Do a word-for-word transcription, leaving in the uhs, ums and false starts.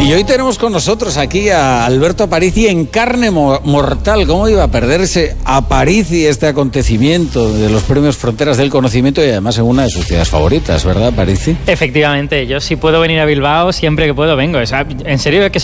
Y hoy tenemos con nosotros aquí a Alberto Aparici en carne mo- mortal. ¿Cómo iba a perderse Aparici este acontecimiento de los premios Fronteras del Conocimiento y además en una de sus ciudades favoritas, ¿verdad, Aparici? Efectivamente, yo si puedo venir a Bilbao, siempre que puedo vengo. O sea, en serio que